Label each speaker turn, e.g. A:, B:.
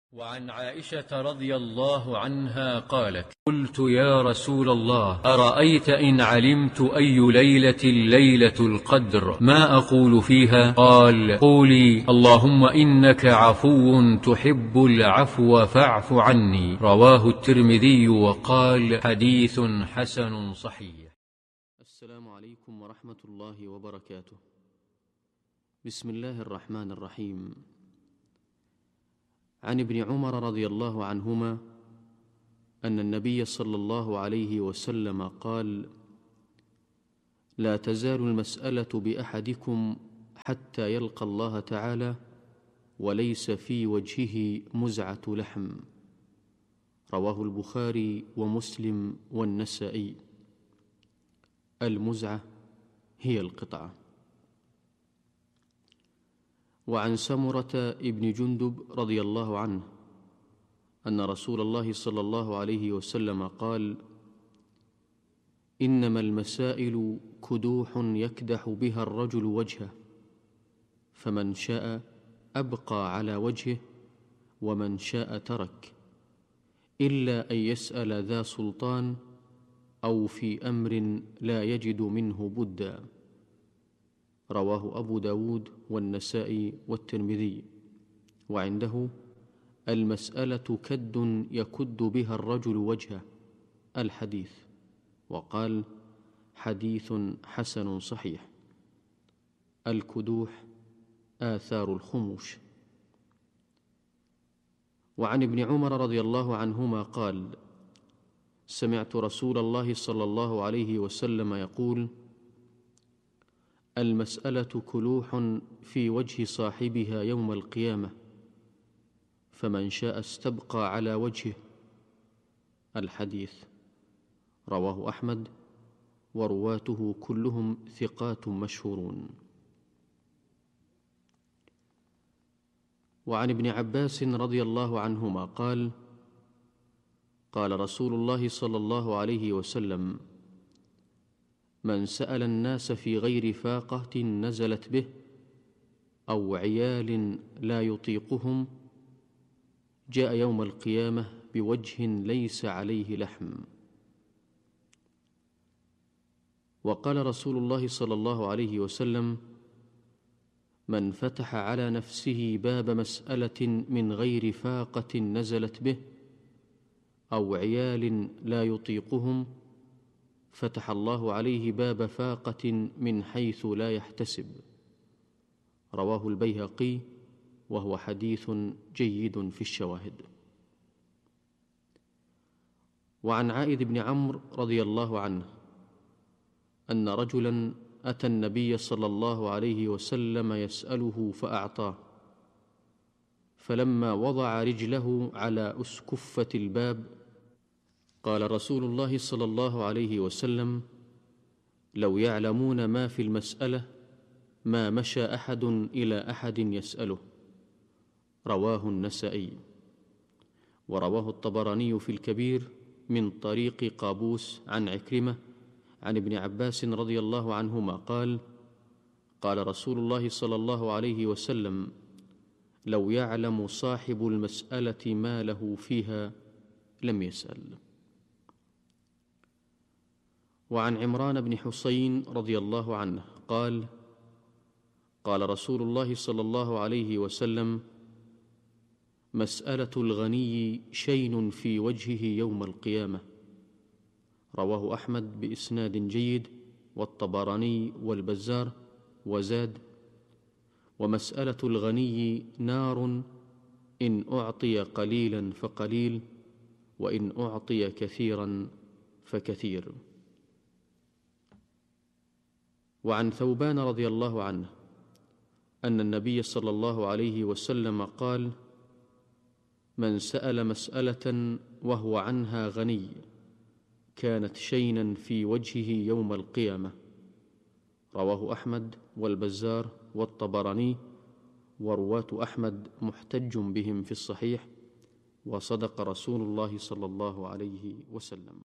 A: وعن عائشة رضي الله عنها قالت: قلت يا رسول الله، أرأيت إن علمت أي ليلة ليلة القدر ما أقول فيها؟ قال: قولي اللهم إنك عفو تحب العفو فاعف عني. رواه الترمذي وقال: حديث حسن صحيح.
B: السلام عليكم ورحمة الله وبركاته. بسم الله الرحمن الرحيم. عن ابن عمر رضي الله عنهما أن النبي صلى الله عليه وسلم قال: لا تزال المسألة بأحدكم حتى يلقى الله تعالى وليس في وجهه مزعة لحم. رواه البخاري ومسلم والنسائي. المزعة هي القطعة. وعن سمرة ابن جندب رضي الله عنه أن رسول الله صلى الله عليه وسلم قال: إنما المسائل كدوح يكدح بها الرجل وجهه، فمن شاء أبقى على وجهه ومن شاء ترك، إلا أن يسأل ذا سلطان أو في أمر لا يجد منه بدا. رواه أبو داود والنسائي والترمذي. وعنده: المسألة كد يكد بها الرجل وجهه، الحديث. وقال: حديث حسن صحيح. الكدوح آثار الخموش. وعن ابن عمر رضي الله عنهما قال: سمعت رسول الله صلى الله عليه وسلم يقول: المسألة كلوح في وجه صاحبها يوم القيامة، فمن شاء استبقى على وجهه، الحديث. رواه أحمد ورواته كلهم ثقات مشهورون. وعن ابن عباس رضي الله عنهما قال: قال رسول الله صلى الله عليه وسلم: من سأل الناس في غير فاقة نزلت به أو عيال لا يطيقهم جاء يوم القيامة بوجه ليس عليه لحم. وقال رسول الله صلى الله عليه وسلم: من فتح على نفسه باب مسألة من غير فاقة نزلت به أو عيال لا يطيقهم فتح الله عليه باب فاقة من حيث لا يحتسب. رواه البيهقي وهو حديث جيد في الشواهد. وعن عائذ بن عمرو رضي الله عنه أن رجلا أتى النبي صلى الله عليه وسلم يسأله فأعطاه، فلما وضع رجله على أسكفة الباب قال رسول الله صلى الله عليه وسلم: لو يعلمون ما في المسألة ما مشى أحد إلى أحد يسأله. رواه النسائي. ورواه الطبراني في الكبير من طريق قابوس عن عكرمة عن ابن عباس رضي الله عنهما قال: قال رسول الله صلى الله عليه وسلم: لو يعلم صاحب المسألة ما له فيها لم يسأل. وعن عمران بن حسين رضي الله عنه قال: قال رسول الله صلى الله عليه وسلم: مسألة الغني شين في وجهه يوم القيامة. رواه أحمد بإسناد جيد والطبراني والبزار. وزاد: ومسألة الغني نار إن أعطي قليلا فقليل وإن أعطي كثيرا فكثير. وعن ثوبان رضي الله عنه أن النبي صلى الله عليه وسلم قال: من سأل مسألة وهو عنها غني كانت شينا في وجهه يوم القيامة. رواه أحمد والبزار والطبراني. ورواة أحمد محتج بهم في الصحيح. وصدق رسول الله صلى الله عليه وسلم.